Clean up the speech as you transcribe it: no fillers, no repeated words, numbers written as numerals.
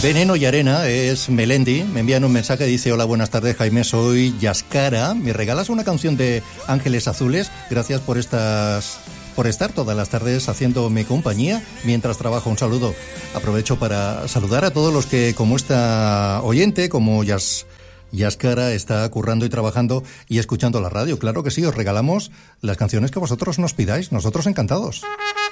Veneno y arena es Melendi. Me envían un mensaje, dice: hola, buenas tardes, Jaime, soy Yaskara. ¿Me regalas una canción de Ángeles Azules? Gracias por estar todas las tardes haciéndome compañía mientras trabajo. Un saludo. Aprovecho para saludar a todos los que, como esta oyente, como Yaskara, está currando y trabajando y escuchando la radio. Claro que sí, os regalamos las canciones que vosotros nos pidáis. Nosotros encantados.